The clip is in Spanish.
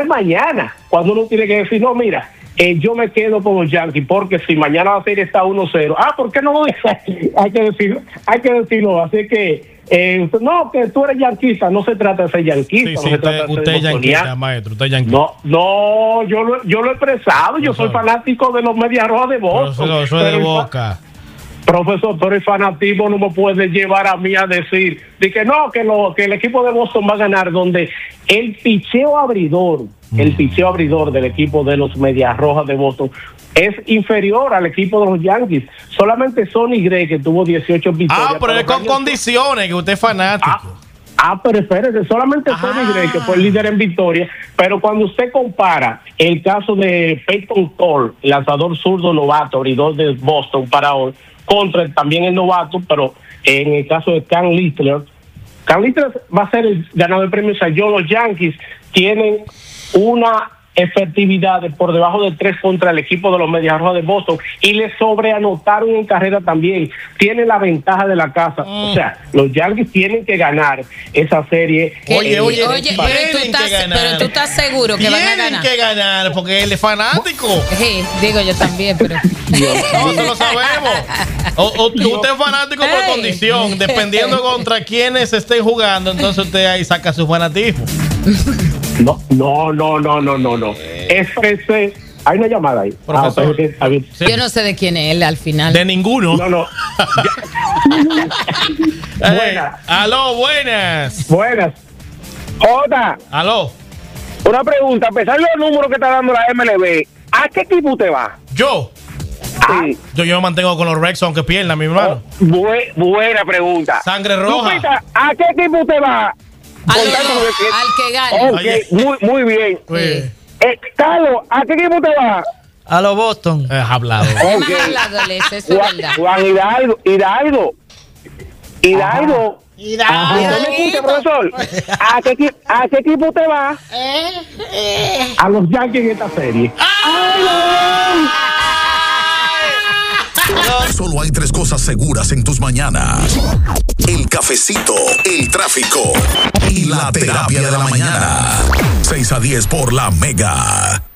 mañana, cuando uno tiene que decir, no, mira, yo me quedo con los Yankees, porque si mañana la serie está 1-0, ¿por qué no lo dice? hay que decirlo, así que no, que tú eres yanquista, no se trata de ser yanquista. Sí, usted es yanquista, maestro, usted es yanquista. No, yo lo he expresado, yo soy fanático de los Medias Rojas de Boston. Pero eso es de Boca. Profesor, pero el fanatismo no me puede llevar a mí a decir de que no, que el equipo de Boston va a ganar, donde el picheo abridor del equipo de los Medias Rojas de Boston es inferior al equipo de los Yankees. Solamente Sonny Gray, que tuvo 18 victorias. Pero es con condiciones, que usted es fanático. Pero espérese, solamente Sonny Gray, que fue el líder en victoria, pero cuando usted compara el caso de Peyton Cole, lanzador zurdo novato, abridor de Boston para hoy, contra también el novato, pero en el caso de Ken Littler va a ser el ganador del premio Cy Young. Los Yankees tienen una efectividad por debajo de 3 contra el equipo de los Medias Rojas de Boston y le sobreanotaron en carrera también. Tiene la ventaja de la casa. O sea, los Yankees tienen que ganar esa serie. Oye, pero tú estás seguro que van a ganar. Tienen que ganar porque él es fanático. Sí, digo yo también, pero nosotros lo sabemos. Usted es fanático por condición, dependiendo contra quienes estén jugando, entonces usted ahí saca su fanatismo. No. Hay una llamada ahí. Sí. Yo no sé de quién es él al final. De ninguno. No. Buenas. Aló, buenas. Jota. Aló. Una pregunta, a pesar de los números que está dando la MLB, ¿a qué equipo usted va? ¿Yo? Sí. Yo me mantengo con los Rex aunque pierdan, mi hermano. Buena pregunta. Sangre roja. Lupita, ¿a qué equipo usted va? Al que gane. Okay, muy bien. Sí. Carlos, ¿a qué equipo usted va? A los Boston. Hablado. Okay. Eso es verdad. Juan Hidalgo. ¿Usted me escucha, profesor? ¿A qué equipo usted va? A los Yankees en esta serie. Solo hay 3 cosas seguras en tus mañanas: el cafecito, el tráfico y la terapia de la mañana. 6 a 10 por La Mega.